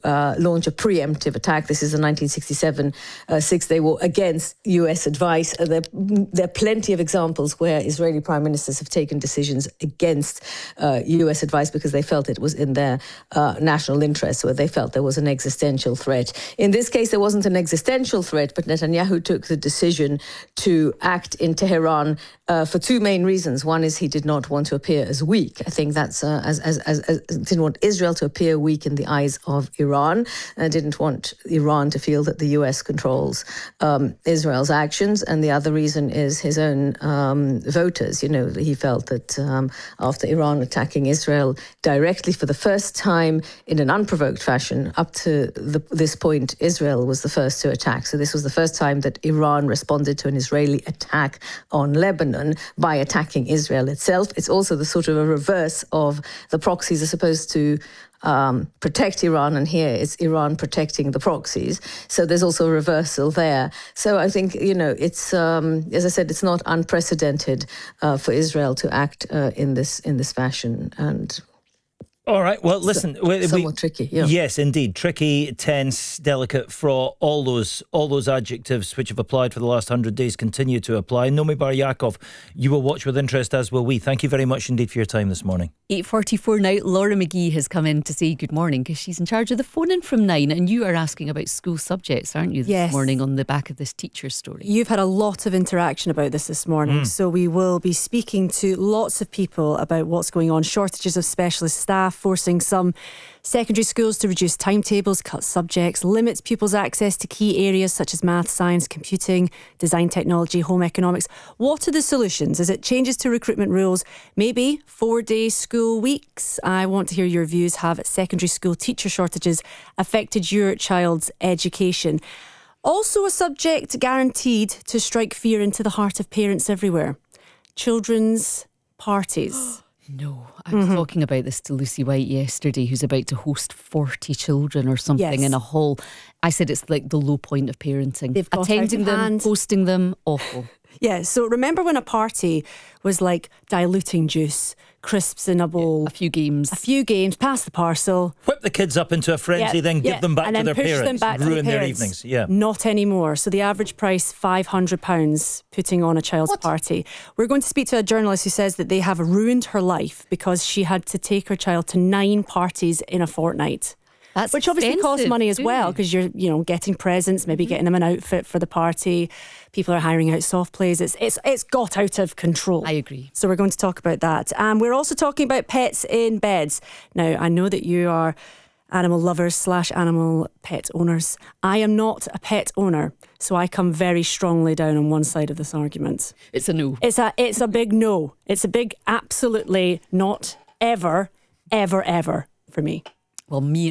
launch a preemptive attack. This is the 1967 Six-Day War against US advice. There are plenty of examples where Israeli prime ministers have taken decisions against US advice because they felt it was in their national interest, where they felt there was an existential threat. In this case, there wasn't an existential threat, but Netanyahu took the decision to act in Tehran for two main reasons. One is he did not want to appear as weak. I think that's didn't want Israel to appear weak in the eyes of Iran, and didn't want Iran to feel that the US controls Israel's actions. And the other reason is his own voters. He felt that after Iran attacking Israel directly for the first time in an unprovoked fashion, up to this point, Israel was the first to attack. So this was the first time that Iran responded to an Israeli attack on Lebanon by attacking Israel itself. It's also the sort of a reverse of the proxies are supposed to protect Iran, and here it's Iran protecting the proxies. So there's also a reversal there. So I think, it's, as I said, it's not unprecedented for Israel to act in this fashion. And all right. Well, listen, somewhat tricky. Yeah. Yes, indeed, tricky, tense, delicate, fraught. All those adjectives which have applied for the last 100 days continue to apply. Nomi Bar Yaakov, you will watch with interest, as will we. Thank you very much indeed for your time this morning. 8:44 now. Laura McGee has come in to say good morning because she's in charge of the phone-in from 9, and you are asking about school subjects, aren't you, this morning on the back of this teacher story? You've had a lot of interaction about this morning, so we will be speaking to lots of people about what's going on. Shortages of specialist staff, forcing some secondary schools to reduce timetables, cut subjects, limits pupils' access to key areas such as math, science, computing, design technology, home economics. What are the solutions? Is it changes to recruitment rules? Maybe 4-day school weeks? I want to hear your views. Have secondary school teacher shortages affected your child's education? Also a subject guaranteed to strike fear into the heart of parents everywhere. Children's parties. No, I was talking about this to Lucy White yesterday, who's about to host 40 children or something in a hall. I said it's like the low point of parenting. They've got attending them, hosting them, awful. Yeah, so remember when a party was like diluting juice, crisps in a bowl, a few games, pass the parcel, whip the kids up into a frenzy, then give them back to their parents, ruin their evenings. Not anymore. So the average price, £500 putting on a child's party. We're going to speak to a journalist who says that they have ruined her life because she had to take her child to 9 parties in a fortnight. Which obviously costs money as well, because you're, getting presents, maybe getting them an outfit for the party. People are hiring out soft plays. It's got out of control. I agree. So we're going to talk about that. And we're also talking about pets in beds. Now, I know that you are animal lovers / animal pet owners. I am not a pet owner, so I come very strongly down on one side of this argument. It's a no. It's a big no. It's a big absolutely not ever, ever, ever for me. Well, me